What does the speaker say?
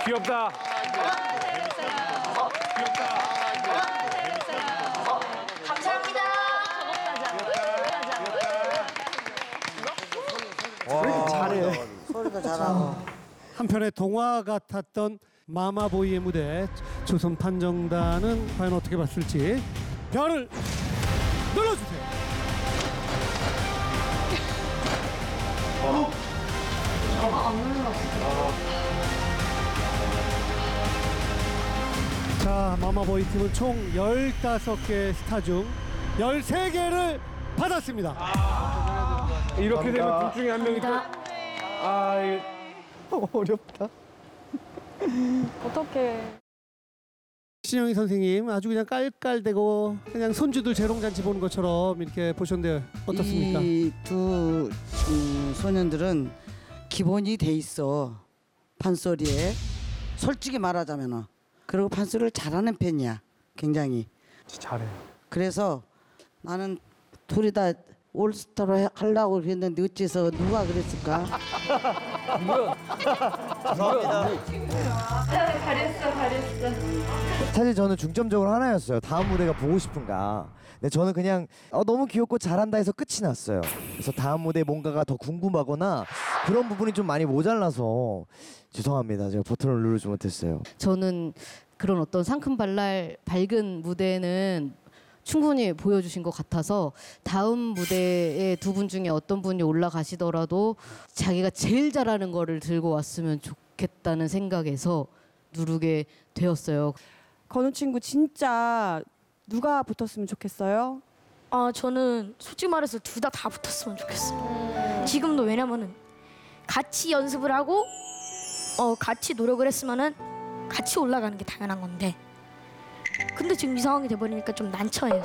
귀엽다. 감사합니다. 잘해. 소리도 잘하고. 한편의 동화 같았던 마마보이의 무대, 조선 판정단은 과연 어떻게 봤을지 별을 눌러주세요. 자, 마마보이 팀은 총 15개 스타 중 13개를 받았습니다. 이렇게 되면 둘 중에 한 명이 또. 아, 어렵다. 어떡해. 신영희 선생님 아주 그냥 깔깔대고 그냥 손주들 재롱잔치 보는 것처럼 이렇게 보셨는데 어떻습니까? 이 두 소년들은 기본이 돼 있어. 판소리에. 솔직히 말하자면은. 그리고 판소리를 잘하는 편이야. 굉장히. 잘해. 그래서 나는 둘이 다 올스타로 하려고 그랬는데 어째서 누가 그랬을까? 사실 저는 중점적으로 하나였어요. 다음 무대가 보고 싶은가. 근데 저는 그냥 너무 귀엽고 잘한다 해서 끝이 났어요. 그래서 다음 무대 뭔가가 더 궁금하거나 그런 부분이 좀 많이 모자라서 죄송합니다. 제가 버튼을 누르지 못했어요. 저는 그런 어떤 상큼발랄 밝은 무대는 충분히 보여주신 것 같아서 다음 무대에 두 분 중에 어떤 분이 올라가시더라도 자기가 제일 잘하는 거를 들고 왔으면 좋겠다는 생각에서 누르게 되었어요. 건우 친구 진짜 누가 붙었으면 좋겠어요? 저는 솔직히 말해서 둘 다 붙었으면 좋겠어요. 지금도 왜냐면은 같이 연습을 하고 같이 노력을 했으면은 같이 올라가는 게 당연한 건데 근데 지금 이 상황이 돼버리니까 좀 난처해요.